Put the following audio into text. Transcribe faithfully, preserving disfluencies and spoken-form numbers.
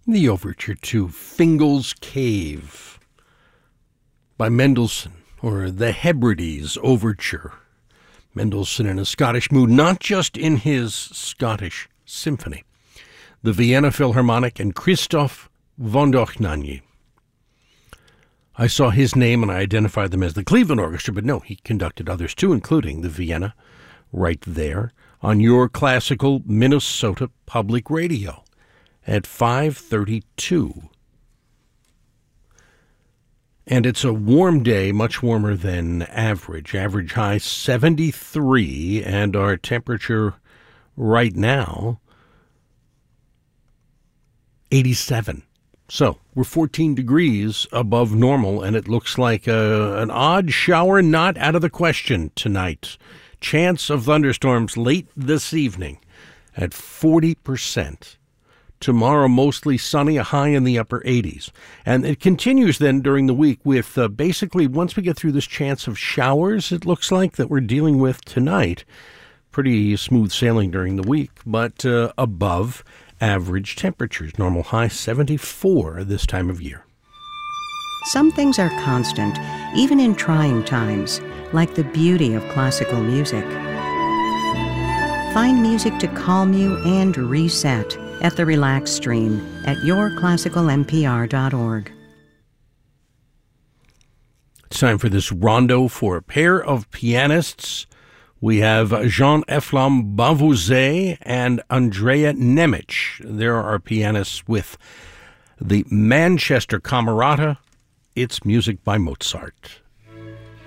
The overture to Fingal's Cave by Mendelssohn, or the Hebrides Overture. Mendelssohn in a Scottish mood, not just in his Scottish symphony. The Vienna Philharmonic and Christoph von Dohnanyi. I saw his name and I identified them as the Cleveland Orchestra, but no, he conducted others too, including the Vienna, right there, on your classical Minnesota Public Radio at five thirty-two. And it's a warm day, much warmer than average. Average high seventy-three, and our temperature right now, eighty-seven. So we're fourteen degrees above normal, and it looks like a, an odd shower not out of the question tonight. Chance of thunderstorms late this evening at forty percent. Tomorrow, mostly sunny, a high in the upper eighties. And it continues then during the week with uh, basically, once we get through this chance of showers, it looks like that we're dealing with tonight. Pretty smooth sailing during the week, but uh, above average temperatures. Normal high seventy-four this time of year. Some things are constant, even in trying times, like the beauty of classical music. Find music to calm you and reset at the Relax Stream at your classical m p r dot org. It's time for this rondo for a pair of pianists. We have Jean-Eflain Bavouzet and Andrea Nemec. There are pianists with the Manchester Camerata. It's music by Mozart.